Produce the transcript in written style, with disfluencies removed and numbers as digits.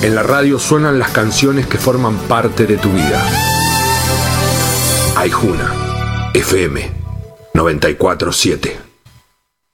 En la radio suenan las canciones que forman parte de tu vida. Aijuna, FM 94.7.